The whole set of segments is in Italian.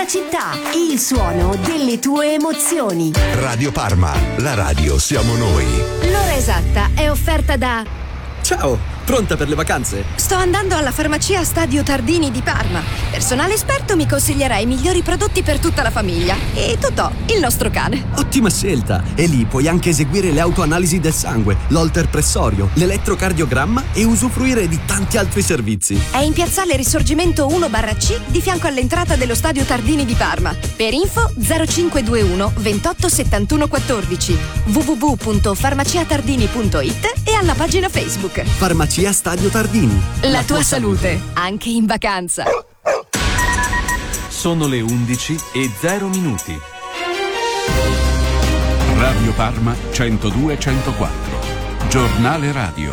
tua città, il suono delle tue emozioni. Radio Parma, la radio siamo noi. L'ora esatta è offerta da... Ciao, pronta per le vacanze? Sto andando alla farmacia Stadio Tardini di Parma. Personale esperto mi consiglierà i migliori prodotti per tutta la famiglia. E Totò, il nostro cane. Ottima scelta! E lì puoi anche eseguire le autoanalisi del sangue, l'holter pressorio, l'elettrocardiogramma e usufruire di tanti altri servizi. È in piazzale Risorgimento 1/C di fianco all'entrata dello Stadio Tardini di Parma. Per info 0521 28 71 14, www.farmaciatardini.it e alla pagina Facebook. Farmacia Stadio Tardini. La tua salute, anche in vacanza. Sono le 11:00. Radio Parma 102-104. Giornale radio.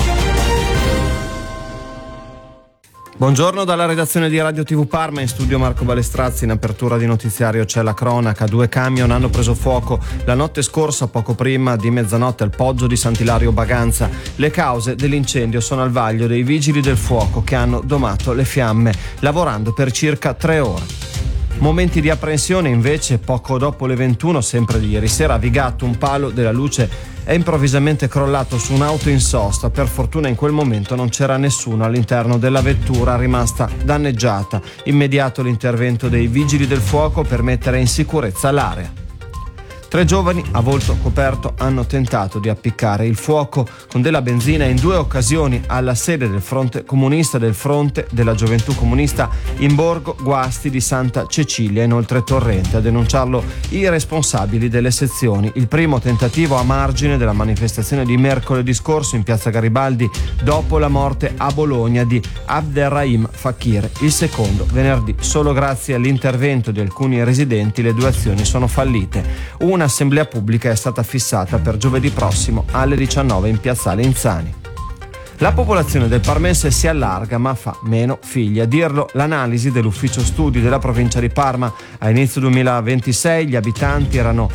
Buongiorno dalla redazione di Radio TV Parma, in studio Marco Balestrazzi. In apertura di notiziario c'è la cronaca. 2 camion hanno preso fuoco la notte scorsa, poco prima di mezzanotte, al Poggio di Sant'Ilario Baganza. Le cause dell'incendio sono al vaglio dei vigili del fuoco, che hanno domato le fiamme lavorando per circa 3 ore. Momenti di apprensione invece poco dopo le 21, sempre di ieri sera, a Vigatto un palo della luce è improvvisamente crollato su un'auto in sosta. Per fortuna in quel momento non c'era nessuno all'interno della vettura rimasta danneggiata. Immediato l'intervento dei vigili del fuoco per mettere in sicurezza l'area. 3 giovani a volto coperto hanno tentato di appiccare il fuoco con della benzina in 2 occasioni alla sede del Fronte Comunista, del Fronte della Gioventù Comunista in Borgo Guasti di Santa Cecilia, inoltre Torrente. A denunciarlo i responsabili delle sezioni. Il primo tentativo a margine della manifestazione di mercoledì scorso in piazza Garibaldi dopo la morte a Bologna di Abderrahim Fakir. Il secondo venerdì. Solo grazie all'intervento di alcuni residenti le 2 azioni sono fallite. Un'assemblea pubblica è stata fissata per giovedì prossimo alle 19 in piazzale Inzani. La popolazione del parmense si allarga ma fa meno figli. A dirlo l'analisi dell'ufficio studi della provincia di Parma. A inizio 2026 gli abitanti erano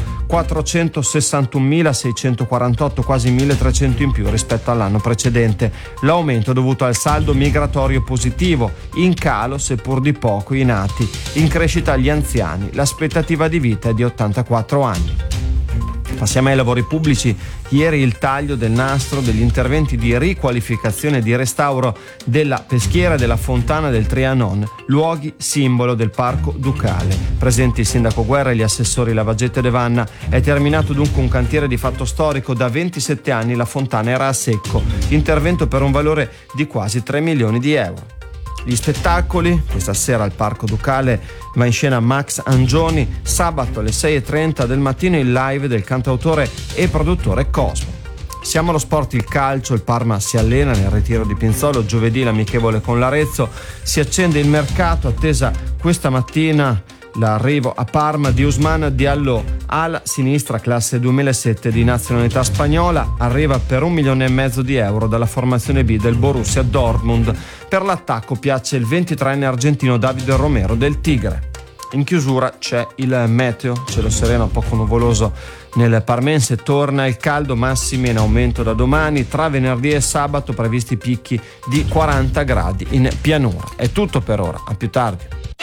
461.648, quasi 1.300 in più rispetto all'anno precedente. L'aumento è dovuto al saldo migratorio positivo, in calo seppur di poco i nati, in crescita gli anziani. L'aspettativa di vita è di 84 anni. Passiamo ai lavori pubblici. Ieri il taglio del nastro degli interventi di riqualificazione e di restauro della peschiera e della fontana del Trianon, luoghi simbolo del Parco Ducale. Presenti il sindaco Guerra e gli assessori Lavagetta e De Vanna. È terminato dunque un cantiere di fatto storico. Da 27 anni la fontana era a secco. Intervento per un valore di quasi 3 milioni di euro. Gli spettacoli, questa sera al Parco Ducale va in scena Max Angioni, sabato alle 6:30 del mattino il live del cantautore e produttore Cosmo. Siamo allo sport, il calcio, il Parma si allena nel ritiro di Pinzolo, giovedì l'amichevole con l'Arezzo, si accende il mercato, attesa questa mattina l'arrivo a Parma di Ousmane Diallo, ala sinistra classe 2007 di nazionalità spagnola, arriva per 1,5 milioni di euro dalla formazione B del Borussia Dortmund. Per l'attacco piace il 23enne argentino Davide Romero del Tigre. In chiusura c'è il meteo, cielo sereno poco nuvoloso nel parmense, torna il caldo, massimi in aumento da domani, tra venerdì e sabato previsti picchi di 40 gradi in pianura. È tutto per ora, a più tardi.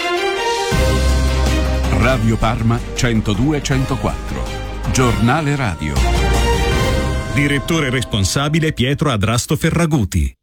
Radio Parma 102-104. Giornale radio. Direttore responsabile Pietro Adrasto Ferraguti.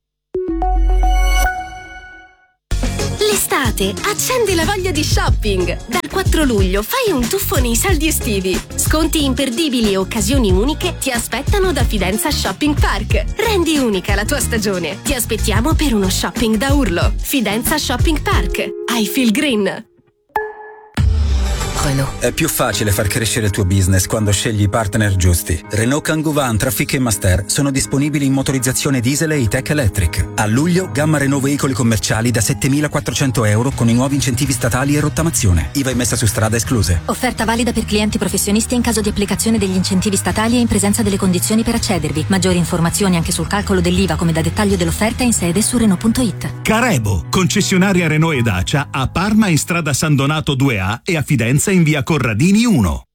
L'estate, accendi la voglia di shopping. Dal 4 luglio fai un tuffo nei saldi estivi. Sconti imperdibili e occasioni uniche ti aspettano da Fidenza Shopping Park. Rendi unica la tua stagione. Ti aspettiamo per uno shopping da urlo. Fidenza Shopping Park. I feel green. Renault. È più facile far crescere il tuo business quando scegli i partner giusti. Renault Kangoo Van, Trafic e Master sono disponibili in motorizzazione diesel e E-Tech Electric. A luglio, gamma Renault veicoli commerciali da 7.400 euro con i nuovi incentivi statali e rottamazione. IVA e messa su strada escluse. Offerta valida per clienti professionisti in caso di applicazione degli incentivi statali e in presenza delle condizioni per accedervi. Maggiori informazioni anche sul calcolo dell'IVA come da dettaglio dell'offerta in sede su Renault.it. Carebo, concessionaria Renault e Dacia a Parma in strada San Donato 2A e a Fidenza in via Corradini 1.